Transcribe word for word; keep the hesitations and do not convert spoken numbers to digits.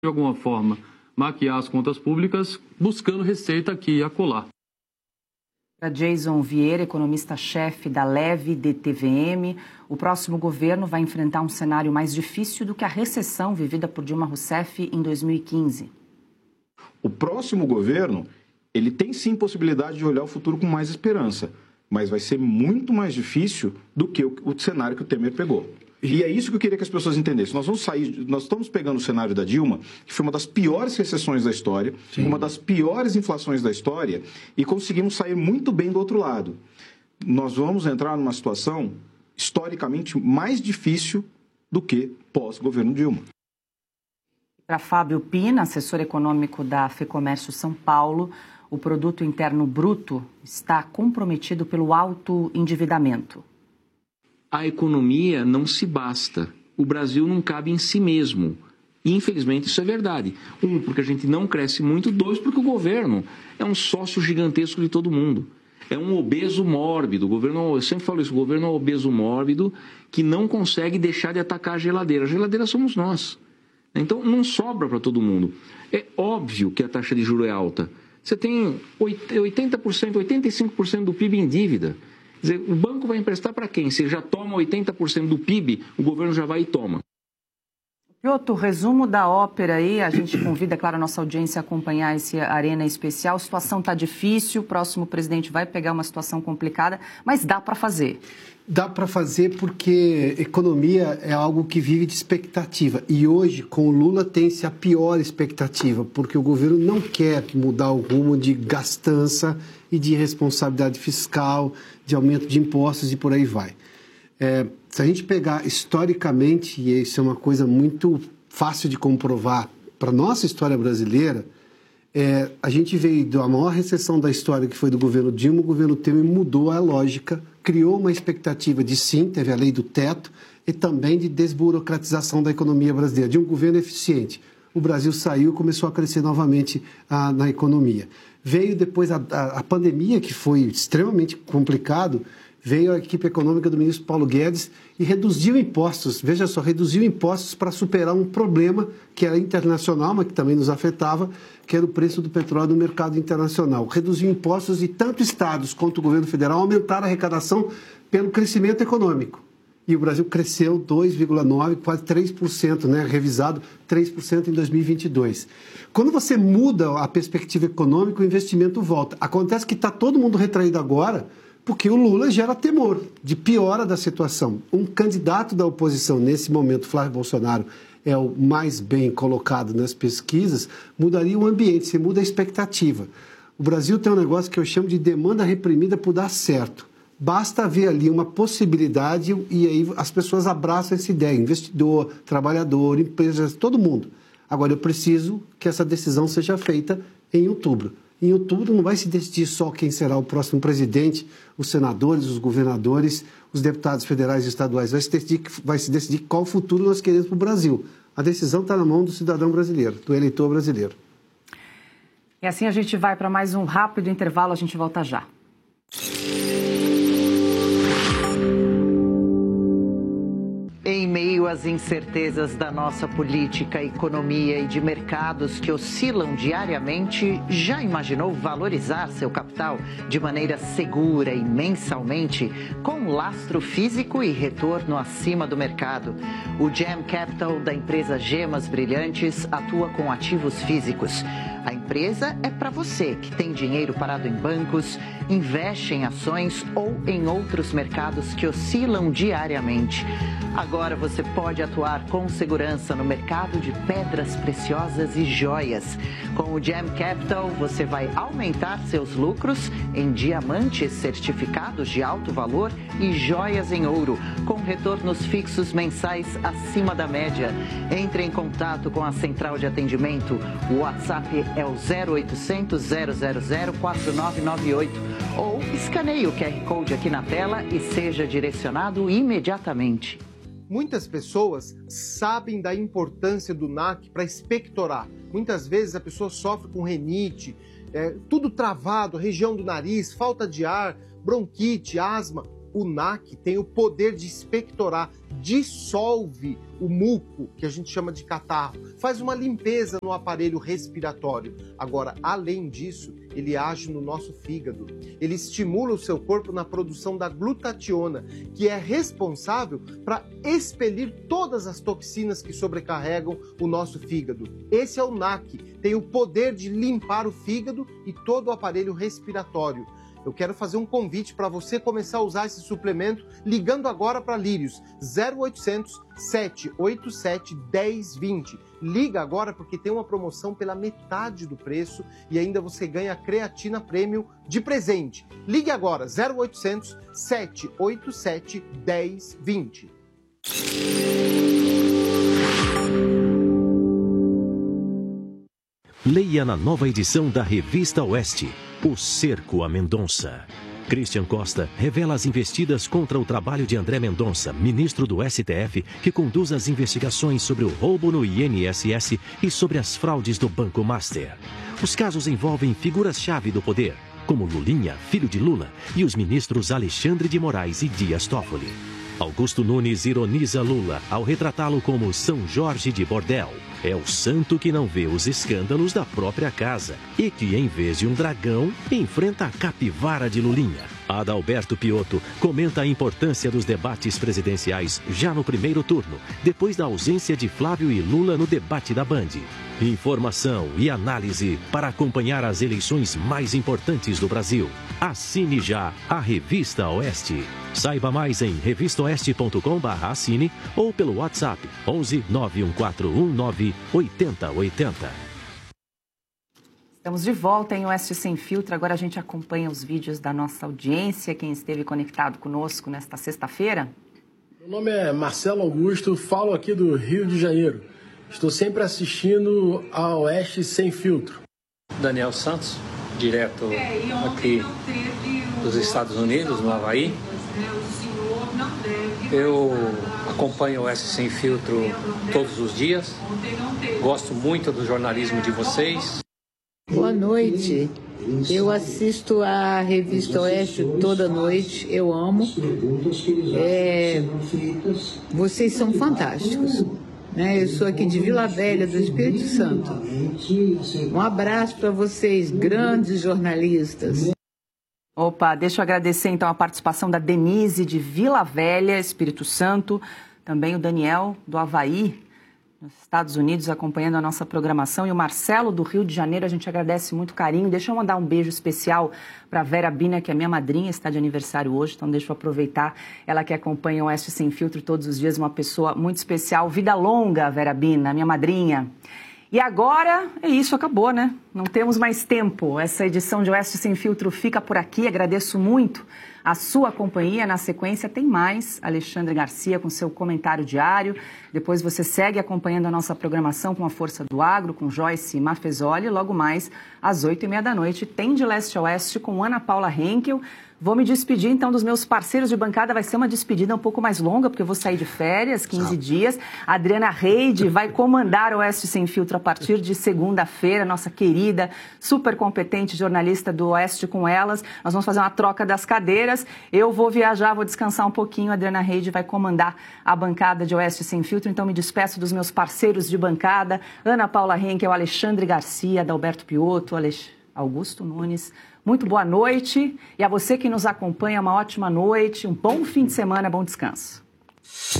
de alguma forma, maquiar as contas públicas, buscando receita aqui e acolá. Para Jason Vieira, economista-chefe da Leve D T V M, o próximo governo vai enfrentar um cenário mais difícil do que a recessão vivida por Dilma Rousseff em dois mil e quinze. O próximo governo, ele tem sim possibilidade de olhar o futuro com mais esperança, mas vai ser muito mais difícil do que o, o cenário que o Temer pegou. E é isso que eu queria que as pessoas entendessem. Nós vamos sair, nós estamos pegando o cenário da Dilma, que foi uma das piores recessões da história, sim, uma das piores inflações da história, e conseguimos sair muito bem do outro lado. Nós vamos entrar numa situação historicamente mais difícil do que pós-governo Dilma. Para Fábio Pina, assessor econômico da FEComércio São Paulo, o produto interno bruto está comprometido pelo alto endividamento. A economia não se basta. O Brasil não cabe em si mesmo. E, infelizmente, isso é verdade. Um, porque a gente não cresce muito. Dois, porque o governo é um sócio gigantesco de todo mundo. É um obeso mórbido. O governo, eu sempre falo isso, o governo é um obeso mórbido que não consegue deixar de atacar a geladeira. A geladeira somos nós. Então, não sobra para todo mundo. É óbvio que a taxa de juros é alta. Você tem oitenta por cento, oitenta e cinco por cento do P I B em dívida. Quer dizer, o banco vai emprestar para quem? Se já toma oitenta por cento do P I B, o governo já vai e toma. Piotr, resumo da ópera aí, a gente convida, claro, a nossa audiência a acompanhar esse Arena Especial. A situação está difícil, o próximo presidente vai pegar uma situação complicada, mas dá para fazer. Dá para fazer porque economia é algo que vive de expectativa. E hoje, com o Lula, tem-se a pior expectativa, porque o governo não quer mudar o rumo de gastança e de responsabilidade fiscal, de aumento de impostos e por aí vai. É, se a gente pegar historicamente, e isso é uma coisa muito fácil de comprovar para a nossa história brasileira, é, a gente veio da maior recessão da história, que foi do governo Dilma, o governo Temer mudou a lógica, criou uma expectativa de sim, teve a lei do teto, e também de desburocratização da economia brasileira, de um governo eficiente. O Brasil saiu e começou a crescer novamente ah, na economia. Veio depois a, a, a pandemia, que foi extremamente complicado, veio a equipe econômica do ministro Paulo Guedes e reduziu impostos, veja só, reduziu impostos para superar um problema que era internacional, mas que também nos afetava, que era o preço do petróleo no mercado internacional. Reduziu impostos e tanto estados quanto o governo federal aumentaram a arrecadação pelo crescimento econômico. E o Brasil cresceu dois vírgula nove por cento, quase três por cento, né? Revisado três por cento em dois mil e vinte e dois. Quando você muda a perspectiva econômica, o investimento volta. Acontece que está todo mundo retraído agora, porque o Lula gera temor de piora da situação. Um candidato da oposição, nesse momento, Flávio Bolsonaro, é o mais bem colocado nas pesquisas, mudaria o ambiente, você muda a expectativa. O Brasil tem um negócio que eu chamo de demanda reprimida por dar certo. Basta haver ali uma possibilidade e aí as pessoas abraçam essa ideia, investidor, trabalhador, empresas, todo mundo. Agora, eu preciso que essa decisão seja feita em outubro. Em outubro não vai se decidir só quem será o próximo presidente, os senadores, os governadores, os deputados federais e estaduais. Vai se decidir, vai se decidir qual futuro nós queremos para o Brasil. A decisão está na mão do cidadão brasileiro, do eleitor brasileiro. E assim a gente vai para mais um rápido intervalo, a gente volta já. Em meio às incertezas da nossa política, economia e de mercados que oscilam diariamente, já imaginou valorizar seu capital de maneira segura e mensalmente, com lastro físico e retorno acima do mercado? O Gem Capital da empresa Gemas Brilhantes atua com ativos físicos. A empresa é para você que tem dinheiro parado em bancos, investe em ações ou em outros mercados que oscilam diariamente. Agora você pode atuar com segurança no mercado de pedras preciosas e joias. Com o Gem Capital, você vai aumentar seus lucros em diamantes certificados de alto valor e joias em ouro, com retornos fixos mensais acima da média. Entre em contato com a central de atendimento. O WhatsApp é o zero oitocentos, zero zero zero, quatro nove nove oito ou escaneie o Q R Code aqui na tela e seja direcionado imediatamente. Muitas pessoas sabem da importância do N A C para expectorar. Muitas vezes a pessoa sofre com rinite, é, tudo travado, região do nariz, falta de ar, bronquite, asma. O N A C tem o poder de expectorar dissolve o muco, que a gente chama de catarro, faz uma limpeza no aparelho respiratório. Agora, além disso, ele age no nosso fígado. Ele estimula o seu corpo na produção da glutationa, que é responsável para expelir todas as toxinas que sobrecarregam o nosso fígado. Esse é o N A C, tem o poder de limpar o fígado e todo o aparelho respiratório. Eu quero fazer um convite para você começar a usar esse suplemento ligando agora para Lírios, zero oitocentos, sete oito sete, um zero dois zero. Liga agora porque tem uma promoção pela metade do preço e ainda você ganha creatina Premium de presente. Ligue agora, zero oitocentos, sete oito sete, um zero dois zero. Leia na nova edição da Revista Oeste, O Cerco a Mendonça. Christian Costa revela as investidas contra o trabalho de André Mendonça, ministro do S T F, que conduz as investigações sobre o roubo no I N S S e sobre as fraudes do Banco Master. Os casos envolvem figuras-chave do poder, como Lulinha, filho de Lula, e os ministros Alexandre de Moraes e Dias Toffoli. Augusto Nunes ironiza Lula ao retratá-lo como São Jorge de Bordel. É o santo que não vê os escândalos da própria casa e que, em vez de um dragão, enfrenta a capivara de Lulinha. Adalberto Piotto comenta a importância dos debates presidenciais já no primeiro turno, depois da ausência de Flávio e Lula no debate da Band. Informação e análise para acompanhar as eleições mais importantes do Brasil. Assine já a Revista Oeste. Saiba mais em revista oeste ponto com barra assine ou pelo WhatsApp onze, nove um quatro um nove, oito zero oito zero. Estamos de volta em Oeste Sem Filtro. Agora a gente acompanha os vídeos da nossa audiência, quem esteve conectado conosco nesta sexta-feira. Meu nome é Marcelo Augusto, falo aqui do Rio de Janeiro. Estou sempre assistindo a Oeste Sem Filtro. Daniel Santos, direto aqui dos Estados Unidos, no Havaí. Eu acompanho o Oeste Sem Filtro todos os dias. Gosto muito do jornalismo de vocês. Boa noite. Eu assisto a Revista Oeste toda noite. Eu amo. É... Vocês são fantásticos. Né? Eu sou aqui de Vila Velha, do Espírito Santo. Um abraço para vocês, grandes jornalistas. Opa, deixa eu agradecer então a participação da Denise de Vila Velha, Espírito Santo, também o Daniel do Havaí, nos Estados Unidos, acompanhando a nossa programação, e o Marcelo do Rio de Janeiro. A gente agradece muito o carinho. Deixa eu mandar um beijo especial para Vera Bina, que é minha madrinha, está de aniversário hoje, então deixa eu aproveitar. Ela que acompanha o Oeste Sem Filtro todos os dias, uma pessoa muito especial. Vida longa, Vera Bina, minha madrinha. E agora, é isso, acabou, né? Não temos mais tempo. Essa edição de Oeste Sem Filtro fica por aqui. Agradeço muito a sua companhia. Na sequência tem mais Alexandre Garcia com seu comentário diário. Depois você segue acompanhando a nossa programação com a Força do Agro, com Joyce Mafezoli. Logo mais, às oito e meia da noite, tem De Leste a Oeste com Ana Paula Henkel. Vou me despedir, então, dos meus parceiros de bancada. Vai ser uma despedida um pouco mais longa, porque eu vou sair de férias, quinze dias. A Adriana Reide vai comandar o Oeste Sem Filtro a partir de segunda-feira. Nossa querida, super competente jornalista do Oeste com elas. Nós vamos fazer uma troca das cadeiras. Eu vou viajar, vou descansar um pouquinho. A Adriana Reide vai comandar a bancada de Oeste Sem Filtro. Então, me despeço dos meus parceiros de bancada. Ana Paula Henkel, Alexandre Garcia, Adalberto Piotto, Alex... Augusto Nunes. Muito boa noite. E a você que nos acompanha, uma ótima noite, um bom fim de semana, bom descanso.